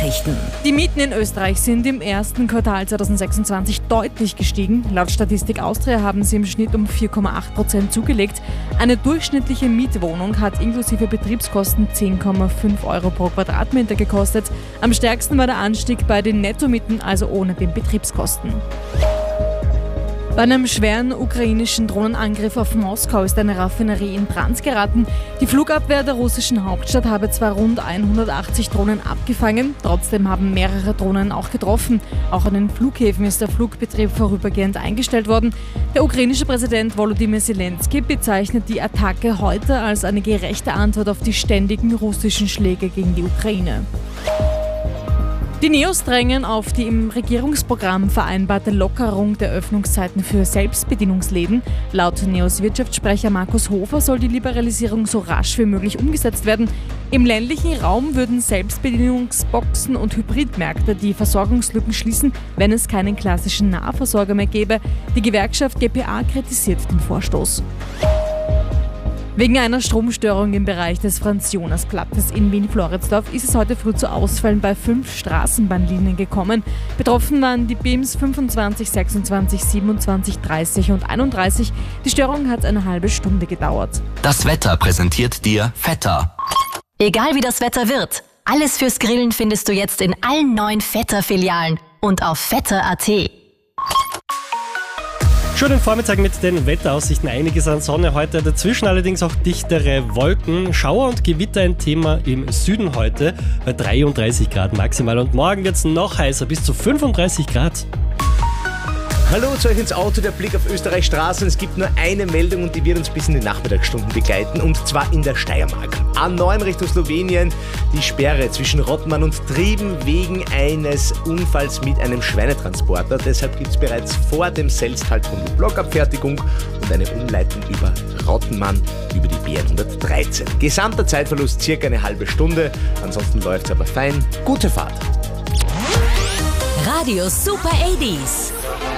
Nachrichten. Die Mieten in Österreich sind im ersten Quartal 2026 deutlich gestiegen. Laut Statistik Austria haben sie im Schnitt um 4,8% zugelegt. Eine durchschnittliche Mietwohnung hat inklusive Betriebskosten 10,5 Euro pro Quadratmeter gekostet. Am stärksten war der Anstieg bei den Nettomieten, also ohne den Betriebskosten. Bei einem schweren ukrainischen Drohnenangriff auf Moskau ist eine Raffinerie in Brand geraten. Die Flugabwehr der russischen Hauptstadt habe zwar rund 180 Drohnen abgefangen, trotzdem haben mehrere Drohnen auch getroffen. Auch an den Flughäfen ist der Flugbetrieb vorübergehend eingestellt worden. Der ukrainische Präsident Volodymyr Zelensky bezeichnet die Attacke heute als eine gerechte Antwort auf die ständigen russischen Schläge gegen die Ukraine. Die Neos drängen auf die im Regierungsprogramm vereinbarte Lockerung der Öffnungszeiten für Selbstbedienungsläden. Laut Neos Wirtschaftssprecher Markus Hofer soll die Liberalisierung so rasch wie möglich umgesetzt werden. Im ländlichen Raum würden Selbstbedienungsboxen und Hybridmärkte die Versorgungslücken schließen, wenn es keinen klassischen Nahversorger mehr gäbe. Die Gewerkschaft GPA kritisiert den Vorstoß. Wegen einer Stromstörung im Bereich des Franz-Jonas-Platzes in Wien-Floridsdorf ist es heute früh zu Ausfällen bei 5 Straßenbahnlinien gekommen. Betroffen waren die BIMs 25, 26, 27, 30 und 31. Die Störung hat eine halbe Stunde gedauert. Das Wetter präsentiert dir Vetter. Egal wie das Wetter wird, alles fürs Grillen findest du jetzt in allen 9 Vetter-Filialen und auf vetter.at. Schönen Vormittag mit den Wetteraussichten. Einiges an Sonne heute, dazwischen allerdings auch dichtere Wolken. Schauer und Gewitter ein Thema im Süden heute bei 33 Grad maximal. Und morgen wird es noch heißer, bis zu 35 Grad. Hallo zu euch ins Auto, der Blick auf Österreichs Straßen. Es gibt nur eine Meldung und die wird uns bis in die Nachmittagsstunden begleiten, und zwar in der Steiermark. A9 Richtung Slowenien, die Sperre zwischen Rottmann und Trieben wegen eines Unfalls mit einem Schweinetransporter. Deshalb gibt es bereits vor dem Selztal-Tunnel Blockabfertigung und eine Umleitung über Rottenmann über die B113. Gesamter Zeitverlust circa eine halbe Stunde, ansonsten läuft es aber fein. Gute Fahrt! Radio Super 80s.